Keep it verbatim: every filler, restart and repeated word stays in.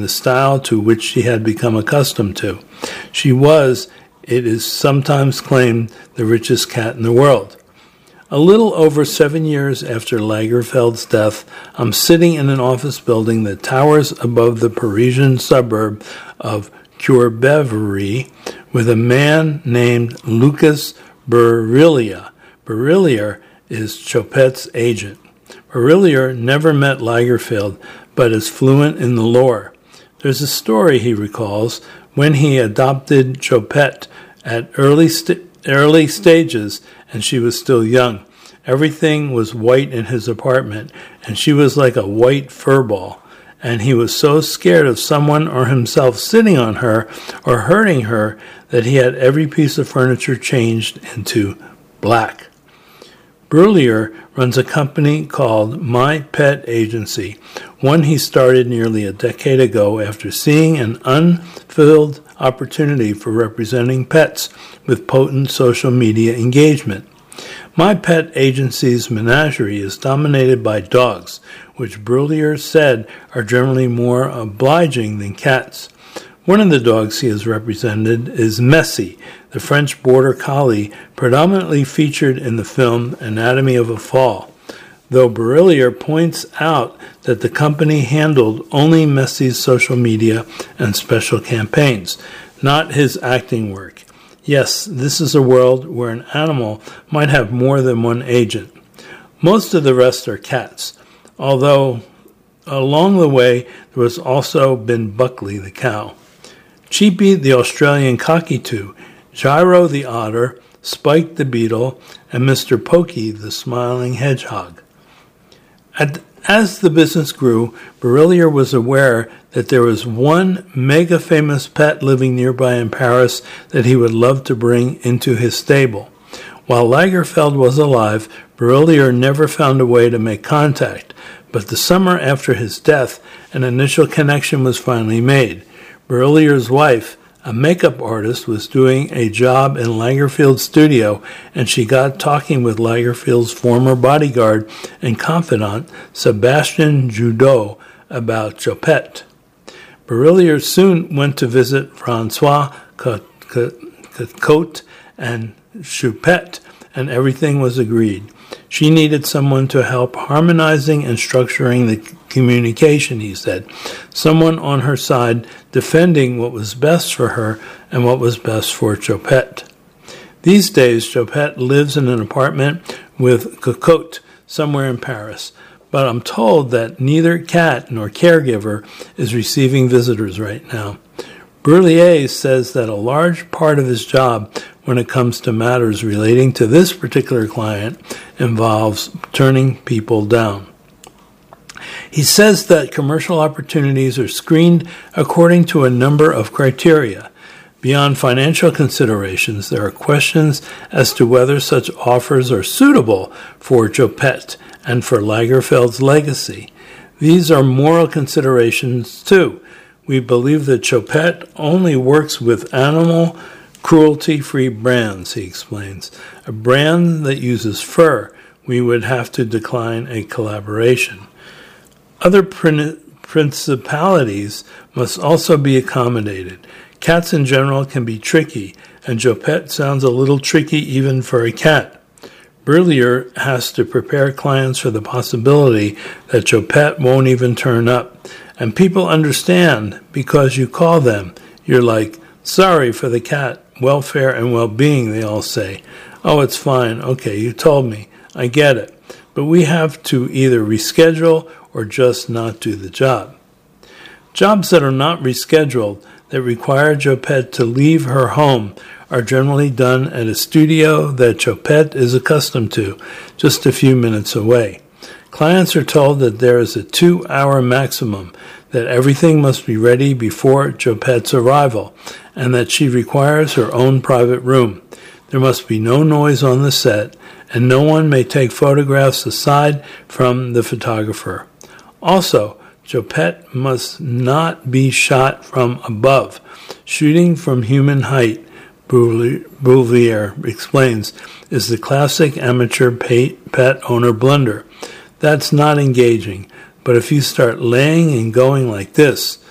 in the style to which she had become accustomed to. She was, it is sometimes claimed, the richest cat in the world. A little over seven years after Lagerfeld's death, I'm sitting in an office building that towers above the Parisian suburb of Courbevoie with a man named Lucas Barillier. Barillier is Chopet's agent. Barillier never met Lagerfeld, but is fluent in the lore. There's a story, he recalls, when he adopted Chopet at early st- early stages and she was still young. Everything was white in his apartment, and she was like a white furball, and he was so scared of someone or himself sitting on her or hurting her that he had every piece of furniture changed into black. Barillier runs a company called My Pet Agency, one he started nearly a decade ago after seeing an unfulfilled opportunity for representing pets with potent social media engagement. My Pet Agency's menagerie is dominated by dogs, which Barillier said are generally more obliging than cats. One of the dogs he has represented is Messi, the French border collie predominantly featured in the film Anatomy of a Fall, though Barillier points out that the company handled only Messi's social media and special campaigns, not his acting work. Yes, this is a world where an animal might have more than one agent. Most of the rest are cats, although along the way there has also been Buckley the cow, Cheapy the Australian cockatoo, Gyro the otter, Spike the beetle, and Mister Pokey the smiling hedgehog. At, as the business grew, Barillier was aware that there was one mega-famous pet living nearby in Paris that he would love to bring into his stable. While Lagerfeld was alive, Barillier never found a way to make contact, but the summer after his death, an initial connection was finally made. Barillier's wife, a makeup artist, was doing a job in Lagerfeld's studio, and she got talking with Lagerfeld's former bodyguard and confidant, Sebastian Judeau, about Chopet. Barillier soon went to visit Francois Cote and Chopet, and everything was agreed. She needed someone to help harmonizing and structuring the communication, he said. Someone on her side defending what was best for her and what was best for Chopet. These days, Chopet lives in an apartment with Cocotte somewhere in Paris, but I'm told that neither cat nor caregiver is receiving visitors right now. Barillier says that a large part of his job when it comes to matters relating to this particular client involves turning people down. He says that commercial opportunities are screened according to a number of criteria. Beyond financial considerations, there are questions as to whether such offers are suitable for Chopet and for Lagerfeld's legacy. These are moral considerations, too. We believe that Chopet only works with animal cruelty-free brands, he explains. A brand that uses fur, we would have to decline a collaboration. Other prin- principalities must also be accommodated. Cats in general can be tricky, and Chopet sounds a little tricky even for a cat. Barillier has to prepare clients for the possibility that Chopet won't even turn up. And people understand because you call them. You're like, sorry for the cat, welfare and well-being, they all say. Oh, it's fine. Okay, you told me. I get it. But we have to either reschedule or just not do the job. Jobs that are not rescheduled, that require Chopet to leave her home, are generally done at a studio that Chopet is accustomed to, just a few minutes away. Clients are told that there is a two-hour maximum, that everything must be ready before Chopet's arrival, and that she requires her own private room. There must be no noise on the set, and no one may take photographs aside from the photographer. Also, Chopet must not be shot from above. Shooting from human height, Barillier explains, is the classic amateur pet owner blunder. That's not engaging, but if you start laying and going like this,